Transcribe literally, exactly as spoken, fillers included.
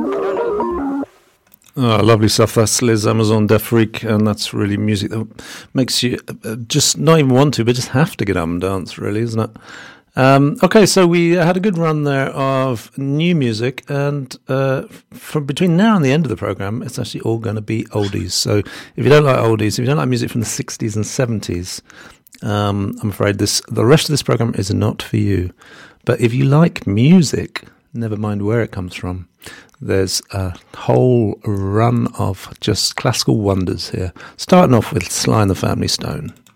Oh, lovely stuff. That's Liz Amazon, Deaf Freak, and that's really music that makes you uh, just not even want to, but just have to get up and dance, really, isn't it? Um, okay, so we had a good run there of new music, and uh, from between now and the end of the programme, it's actually all going to be oldies. So if you don't like oldies, if you don't like music from the sixties and seventies, um, I'm afraid this the rest of this programme is not for you. But if you like music, never mind where it comes from, there's a whole run of just classical wonders here, starting off with Sly and the Family Stone.